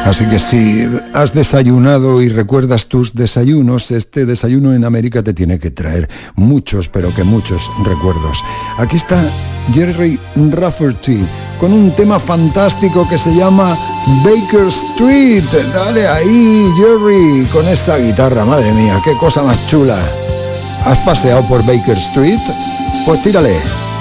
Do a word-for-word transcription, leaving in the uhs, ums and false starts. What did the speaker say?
Así que si has desayunado y recuerdas tus desayunos, este desayuno en América te tiene que traer muchos, pero que muchos recuerdos. Aquí está Gerry Rafferty con un tema fantástico que se llama Baker Street. Dale ahí, Jerry, con esa guitarra, madre mía, qué cosa más chula. ¿Has paseado por Baker Street? Pues tírale.